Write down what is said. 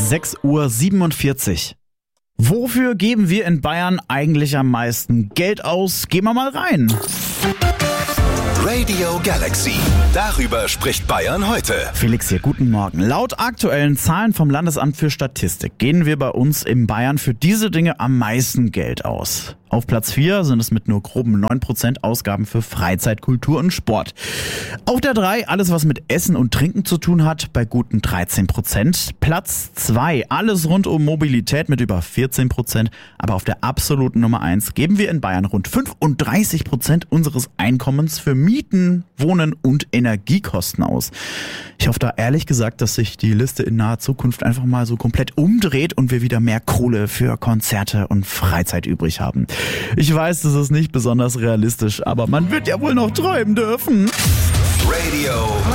6:47 Uhr. Wofür geben wir in Bayern eigentlich am meisten Geld aus? Gehen wir mal rein. Radio Galaxy. Darüber spricht Bayern heute. Felix hier, guten Morgen. Laut aktuellen Zahlen vom Landesamt für Statistik geben wir bei uns in Bayern für diese Dinge am meisten Geld aus. Auf Platz 4 sind es mit nur groben 9% Ausgaben für Freizeit, Kultur und Sport. Auf der 3 alles, was mit Essen und Trinken zu tun hat, bei guten 13%. Platz 2 alles rund um Mobilität mit über 14%. Aber auf der absoluten Nummer 1 geben wir in Bayern rund 35% unseres Einkommens für Mieten, Wohnen und Energiekosten aus. Ich hoffe da ehrlich gesagt, dass sich die Liste in naher Zukunft einfach mal so komplett umdreht und wir wieder mehr Kohle für Konzerte und Freizeit übrig haben. Ich weiß, das ist nicht besonders realistisch, aber man wird ja wohl noch träumen dürfen. Radio